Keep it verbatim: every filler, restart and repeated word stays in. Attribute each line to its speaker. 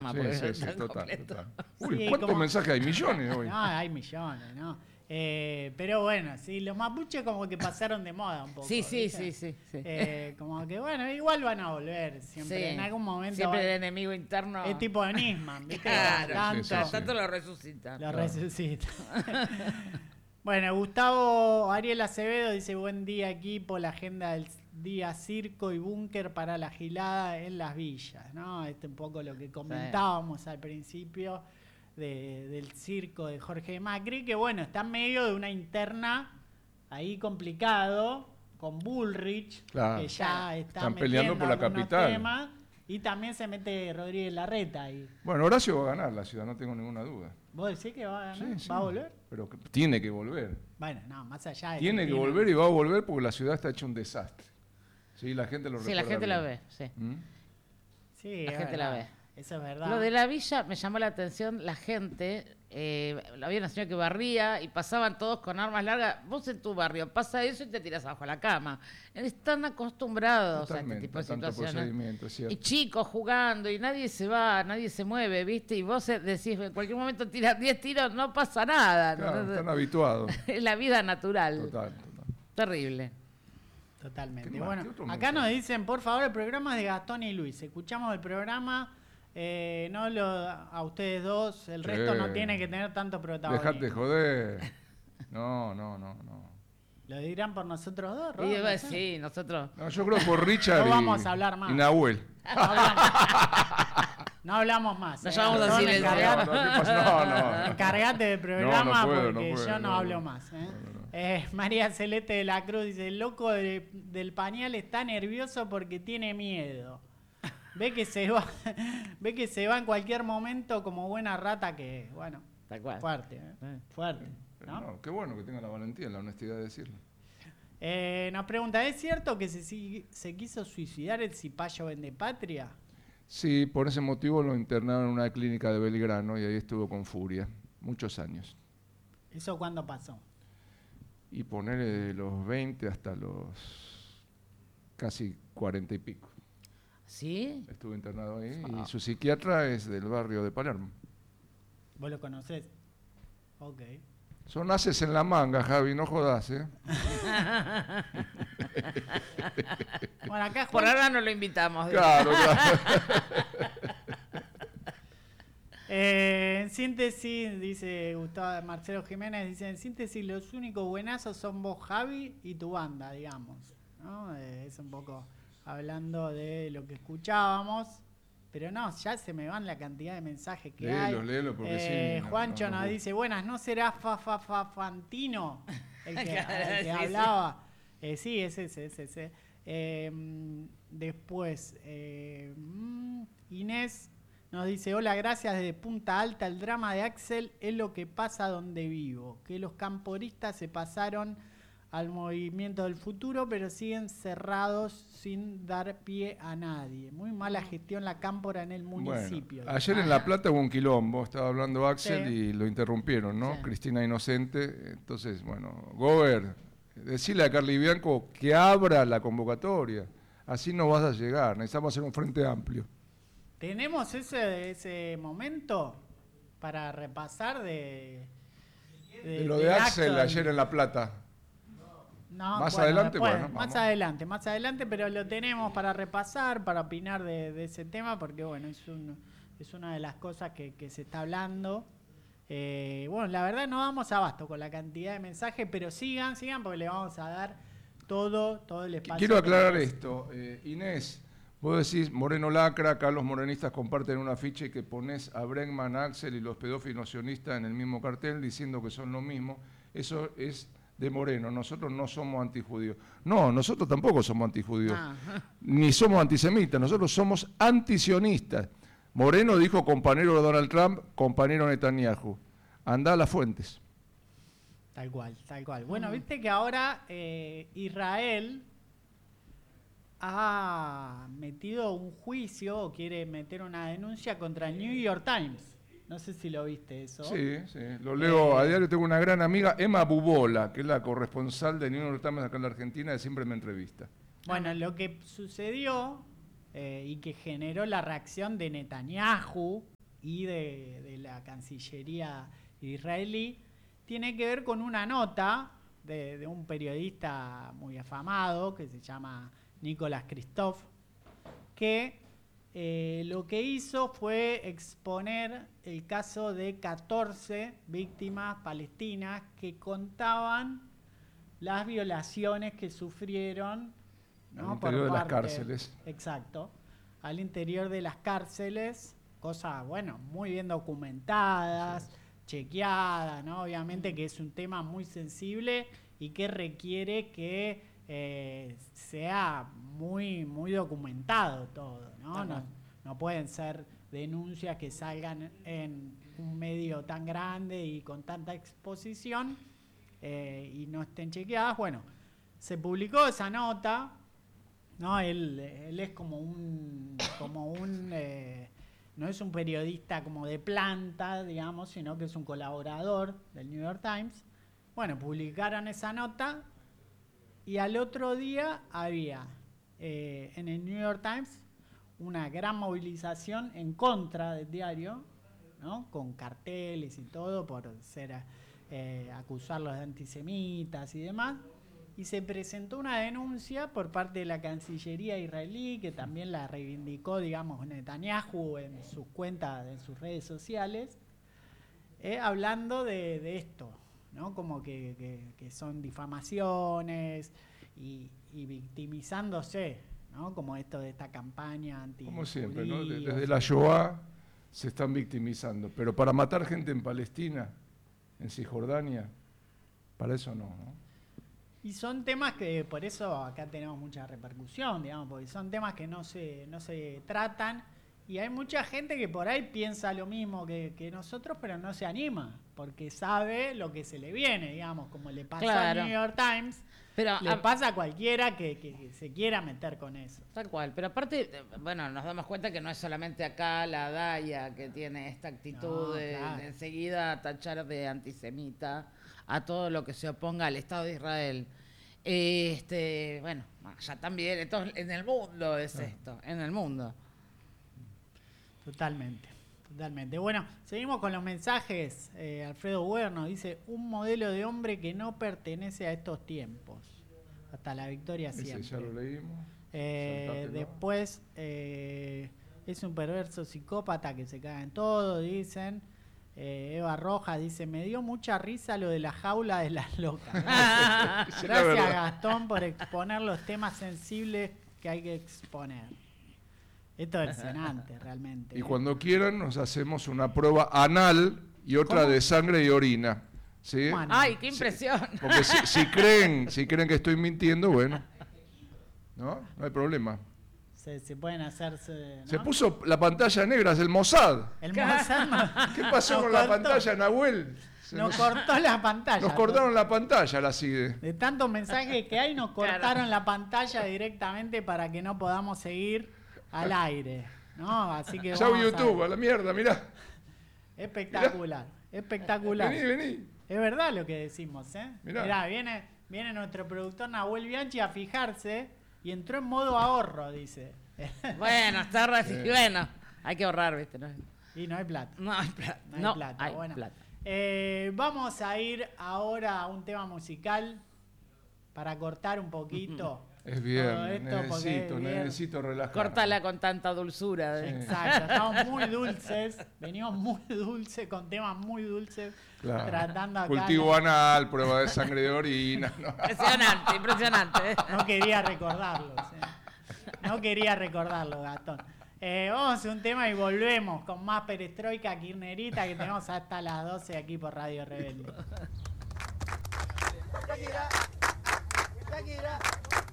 Speaker 1: programa.
Speaker 2: Sí,
Speaker 1: porque
Speaker 2: sí,
Speaker 1: es
Speaker 2: sí,
Speaker 1: tan
Speaker 2: total,
Speaker 1: completo.
Speaker 2: total. Uy,
Speaker 3: Sí,
Speaker 2: ¿cuántos
Speaker 3: como-
Speaker 2: mensajes hay? Millones hoy.
Speaker 3: No, hay millones, ¿no? Eh, pero bueno, sí, los mapuches como que pasaron de moda un poco.
Speaker 1: Sí, sí,
Speaker 3: ¿viste?
Speaker 1: sí, sí, sí.
Speaker 3: Eh, como que bueno, igual van a volver siempre.
Speaker 1: Sí.
Speaker 3: En algún momento.
Speaker 1: Siempre
Speaker 3: va-
Speaker 1: el enemigo interno.
Speaker 3: Es tipo de Nisman, ¿viste?
Speaker 1: Claro,
Speaker 3: Cada
Speaker 2: sí, sí,
Speaker 3: tanto
Speaker 2: sí.
Speaker 1: tanto lo resucita.
Speaker 3: lo
Speaker 2: Claro.
Speaker 3: resucita. Bueno, Gustavo Ariel Acevedo dice: buen día, equipo. La agenda del día circo y búnker para la gilada en las villas, ¿no? Este un poco lo que comentábamos al principio de- del circo de Jorge Macri, que bueno, está en medio de una interna ahí complicado con Bullrich,
Speaker 2: Claro.
Speaker 3: que ya
Speaker 1: Claro.
Speaker 3: está
Speaker 2: Están peleando
Speaker 3: metiendo
Speaker 2: por la
Speaker 3: algunos
Speaker 2: capital.
Speaker 3: temas, y también se mete Rodríguez Larreta ahí.
Speaker 2: Bueno, Horacio va a ganar la ciudad, no tengo ninguna duda.
Speaker 3: ¿Vos decís que va a ganar?
Speaker 2: Sí, sí.
Speaker 3: ¿Va a volver?
Speaker 2: Pero que- tiene que volver.
Speaker 3: Bueno, no, más allá de
Speaker 2: Tiene que volver y va a volver porque la ciudad está hecha un desastre. Sí, la gente lo
Speaker 1: Sí, la
Speaker 2: recuerda
Speaker 1: gente la
Speaker 2: bien.
Speaker 1: ve, sí.
Speaker 2: ¿Mm?
Speaker 3: Sí,
Speaker 1: La
Speaker 3: es
Speaker 1: gente la
Speaker 3: verdad.
Speaker 1: ve.
Speaker 3: Eso es verdad.
Speaker 1: Lo de la villa me llamó la atención, la gente, eh, había una señora que barría y pasaban todos con armas largas. Vos en tu barrio pasa eso y te tiras abajo a la cama. Están acostumbrados a este
Speaker 2: Totalmente,
Speaker 1: tipo de
Speaker 2: a tanto
Speaker 1: situaciones.
Speaker 2: procedimiento, es cierto.
Speaker 1: Y chicos jugando y nadie se va, nadie se mueve, ¿viste? Y vos eh, decís, en cualquier momento tiras diez tiros, no pasa nada. ¿no?
Speaker 2: Claro, están habituados.
Speaker 1: Es la vida natural.
Speaker 2: Total, total.
Speaker 1: Terrible.
Speaker 3: Totalmente.
Speaker 2: ¿Qué más?
Speaker 3: Bueno,
Speaker 2: ¿Qué otro
Speaker 3: acá
Speaker 2: mensaje?
Speaker 3: nos dicen, por favor, el programa es de Gastón y Luis. Escuchamos el programa, eh, no lo a ustedes dos, el
Speaker 2: Sí.
Speaker 3: resto no tiene que tener tanto protagonismo.
Speaker 2: Dejate joder. No, no, no, no.
Speaker 3: ¿Lo dirán por nosotros dos,
Speaker 1: Y
Speaker 3: Rob?
Speaker 1: digo,
Speaker 3: No sé.
Speaker 1: sí, nosotros.
Speaker 2: No, yo creo por Richard
Speaker 3: No
Speaker 2: y,
Speaker 3: vamos a hablar más.
Speaker 2: y Nahuel.
Speaker 3: No hablamos, no hablamos más.
Speaker 1: Nos
Speaker 3: eh.
Speaker 1: llamamos
Speaker 3: Ron,
Speaker 1: así en el
Speaker 3: encargate-
Speaker 2: No, no, ¿qué pasa? No, no.
Speaker 3: Encargate del programa
Speaker 2: No, no puedo,
Speaker 3: porque
Speaker 2: no puedo,
Speaker 3: yo no,
Speaker 2: no
Speaker 3: hablo
Speaker 2: puedo.
Speaker 3: más. ¿eh?
Speaker 2: No, no, no.
Speaker 3: Eh, María Celeste de la Cruz dice: el loco de- del pañal está nervioso porque tiene miedo. Ve que se va, ve que se va en cualquier momento como buena rata que es. Bueno,
Speaker 1: Tal cual.
Speaker 3: fuerte, ¿eh?
Speaker 1: Eh.
Speaker 3: Fuerte.
Speaker 2: Pero
Speaker 3: ¿no?
Speaker 2: no, qué bueno que tenga la valentía, la honestidad de decirlo.
Speaker 3: Eh, nos pregunta: ¿es cierto que se, si- se quiso suicidar el cipayo Vendepatria?
Speaker 2: Sí, por ese motivo lo internaron en una clínica de Belgrano y ahí estuvo con furia, muchos años.
Speaker 3: ¿Eso cuándo pasó?
Speaker 2: Y ponerle de los veinte hasta los casi cuarenta y pico.
Speaker 1: ¿Sí?
Speaker 2: Estuvo internado ahí
Speaker 1: Ah.
Speaker 2: y su psiquiatra es del barrio de Palermo.
Speaker 3: ¿Vos lo conocés? Ok.
Speaker 2: Son haces en la manga, Javi, no jodas, ¿eh?
Speaker 3: Bueno, acá
Speaker 1: Por
Speaker 3: Juan-
Speaker 1: ahora no lo invitamos.
Speaker 2: Claro, claro.
Speaker 3: Eh, en síntesis, dice Gustavo Marcelo Jiménez, dice: en síntesis, los únicos buenazos son vos, Javi, y tu banda, digamos. ¿No? Eh, es un poco hablando de lo que escuchábamos. Pero no, ya se me van la cantidad de mensajes que
Speaker 2: Léelo,
Speaker 3: hay.
Speaker 2: léelo, porque
Speaker 3: Eh,
Speaker 2: sí, no,
Speaker 3: Juancho
Speaker 2: no, no
Speaker 3: nos
Speaker 2: puedo.
Speaker 3: dice: buenas, ¿no será fa, fa, fa, Fantino el que,
Speaker 1: Claro,
Speaker 3: el que
Speaker 1: sí,
Speaker 3: hablaba? Eh, sí, ese, ese, ese. ese. Eh, después, eh, mm, Inés nos dice: hola, gracias desde Punta Alta. El drama de Axel es lo que pasa donde vivo. Que los camporistas se pasaron al movimiento del futuro, pero siguen cerrados sin dar pie a nadie. Muy mala gestión la cámpora en el municipio.
Speaker 2: Bueno, ayer en La Plata hubo un quilombo, estaba hablando Axel
Speaker 3: Sí.
Speaker 2: y lo interrumpieron, ¿no?
Speaker 1: Sí.
Speaker 2: Cristina Inocente, entonces, bueno, Gober, decirle a Carly Bianco que abra la convocatoria, así no vas a llegar, necesitamos hacer un frente amplio.
Speaker 3: ¿Tenemos ese, ese momento para repasar de...
Speaker 2: De lo de
Speaker 3: del
Speaker 2: Axel
Speaker 3: acto?
Speaker 2: ayer en La Plata.
Speaker 3: No,
Speaker 2: Más
Speaker 3: bueno,
Speaker 2: adelante,
Speaker 3: después,
Speaker 2: bueno,
Speaker 3: más
Speaker 2: vamos.
Speaker 3: adelante, más adelante, pero lo tenemos para repasar, para opinar de, de ese tema, porque bueno, es un, es una de las cosas que, que se está hablando. Eh, bueno, la verdad no damos abasto con la cantidad de mensajes, pero sigan, sigan, porque le vamos a dar todo, todo el espacio.
Speaker 2: Quiero
Speaker 3: que
Speaker 2: aclarar
Speaker 3: merece.
Speaker 2: esto, eh, Inés, vos decís Moreno lacra, acá los morenistas comparten un afiche que pones a Bregman, Axel y los pedófilos sionistas en el mismo cartel diciendo que son lo mismo, eso es de Moreno, nosotros no somos antijudíos. No, nosotros tampoco somos antijudíos,
Speaker 1: Ah.
Speaker 2: ni somos antisemitas, nosotros somos antisionistas. Moreno dijo compañero de Donald Trump, compañero Netanyahu. Andá a las fuentes.
Speaker 3: Tal cual, tal cual. Bueno, viste que ahora eh, Israel ha metido un juicio o quiere meter una denuncia contra el New York Times. No sé si lo viste eso.
Speaker 2: Sí, sí, lo leo
Speaker 3: Eh,
Speaker 2: a diario. Tengo una gran amiga, Emma Bubola, que es la corresponsal de New York Times acá en la Argentina, que siempre me entrevista.
Speaker 3: Bueno, lo que sucedió eh, y que generó la reacción de Netanyahu y de, de la Cancillería israelí, tiene que ver con una nota de, de un periodista muy afamado que se llama Nicolás Christoph, que eh, lo que hizo fue exponer el caso de catorce víctimas palestinas que contaban las violaciones que sufrieron, ¿no?
Speaker 2: Al interior
Speaker 3: por
Speaker 2: de las
Speaker 3: parte,
Speaker 2: cárceles.
Speaker 3: Exacto, al interior de las cárceles, cosas, bueno, muy bien documentadas, sí, chequeadas, ¿no? Obviamente que es un tema muy sensible y que requiere que eh, sea muy, muy documentado todo, ¿no? No, no pueden ser denuncias que salgan en un medio tan grande y con tanta exposición eh, y no estén chequeadas. Bueno, se publicó esa nota, ¿no? Él, él es como un, como un eh, no es un periodista como de planta, digamos, sino que es un colaborador del New York Times. Bueno, publicaron esa nota y al otro día había eh, en el New York Times una gran movilización en contra del diario, ¿no? Con carteles y todo por ser eh, acusarlos de antisemitas y demás. Y se presentó una denuncia por parte de la Cancillería israelí, que también la reivindicó, digamos, Netanyahu en sus cuentas, en sus redes sociales, eh, hablando de, de esto, ¿no? Como que, que, que son difamaciones y, y victimizándose, ¿no? Como esto de esta campaña anti
Speaker 2: Como siempre, ¿no? Desde la Shoah se están victimizando, pero para matar gente en Palestina, en Cisjordania, para eso no, ¿no?
Speaker 3: Y son temas que, por eso acá tenemos mucha repercusión, digamos, porque son temas que no se, no se tratan y hay mucha gente que por ahí piensa lo mismo que, que nosotros, pero no se anima, porque sabe lo que se le viene, digamos, como le pasa
Speaker 1: Claro.
Speaker 3: al New York Times,
Speaker 1: Pero
Speaker 3: le
Speaker 1: a-
Speaker 3: pasa a cualquiera que, que- que se quiera meter con eso.
Speaker 1: Tal cual, pero aparte, eh, bueno, nos damos cuenta que no es solamente acá la Daya que tiene esta actitud
Speaker 3: No,
Speaker 1: de,
Speaker 3: claro.
Speaker 1: de enseguida tachar de antisemita a todo lo que se oponga al Estado de Israel. Este, bueno, ya también, entonces, en el mundo es esto, en el mundo.
Speaker 3: Totalmente, totalmente. Bueno, seguimos con los mensajes. Eh, Alfredo Weber nos dice, un modelo de hombre que no pertenece a estos tiempos. Hasta la victoria
Speaker 2: Ese
Speaker 3: siempre.
Speaker 2: ya lo leímos.
Speaker 3: Eh,
Speaker 2: Saltátelo.
Speaker 3: después eh, es un perverso psicópata que se caga en todo, dicen. Eh, Eva Rojas dice, me dio mucha risa lo de la jaula de las locas.
Speaker 2: Sí, la
Speaker 3: Gracias
Speaker 2: verdad.
Speaker 3: Gastón por exponer los temas sensibles que hay que exponer. Esto es impresionante realmente.
Speaker 2: Y cuando quieran nos hacemos una prueba anal y otra
Speaker 3: ¿Cómo?
Speaker 2: de sangre y orina. ¿Sí?
Speaker 3: ¿Cómo anal?
Speaker 1: Ay, qué impresión.
Speaker 2: Porque si, si creen, si creen que estoy mintiendo, bueno, ¿no? No hay problema.
Speaker 3: Se, se pueden hacerse... ¿no?
Speaker 2: Se puso la pantalla negra, es el Mossad.
Speaker 3: El Mossad nos-
Speaker 2: ¿Qué pasó
Speaker 3: nos
Speaker 2: con la
Speaker 3: cortó-
Speaker 2: pantalla, Nahuel? Se
Speaker 3: Nos cortó la pantalla.
Speaker 2: nos cortaron la pantalla, la sigue.
Speaker 3: De tantos mensajes que hay, nos
Speaker 1: Claro.
Speaker 3: cortaron la pantalla directamente para que no podamos seguir al aire. ¿No? Así que
Speaker 2: Chau
Speaker 3: vamos a-
Speaker 2: YouTube, a la mierda, mirá.
Speaker 3: Espectacular, espectacular.
Speaker 2: Vení, vení.
Speaker 3: Es verdad lo que decimos, ¿eh?
Speaker 2: Mirá.
Speaker 3: Mirá, viene, viene nuestro productor Nahuel Bianchi a fijarse y entró en modo ahorro, dice.
Speaker 1: Bueno, está re- bueno, hay que ahorrar, ¿viste? No,
Speaker 3: Y no hay plata.
Speaker 1: no hay plata.
Speaker 3: No hay
Speaker 1: No
Speaker 3: plata.
Speaker 1: hay
Speaker 3: Bueno,
Speaker 1: plata.
Speaker 3: eh, vamos a ir ahora a un tema musical para cortar un poquito.
Speaker 2: Es
Speaker 3: todo
Speaker 2: viernes,
Speaker 3: esto, porque
Speaker 2: necesito,
Speaker 3: es viernes.
Speaker 2: necesito relajar.
Speaker 1: Córtala con tanta dulzura. ¿eh?
Speaker 2: Sí.
Speaker 3: Exacto, estamos muy dulces, venimos muy dulces, con temas muy dulces,
Speaker 2: Claro.
Speaker 3: tratando acá.
Speaker 2: Cultivo anal, prueba de sangre de orina. ¿no?
Speaker 1: Impresionante, impresionante. ¿eh?
Speaker 3: No quería recordarlo, sí. No quería recordarlo, Gastón. Eh, vamos a hacer un tema y volvemos con más perestroika kirchnerita que tenemos hasta las doce aquí por Radio Rebelde.
Speaker 4: Shakira, Shakira.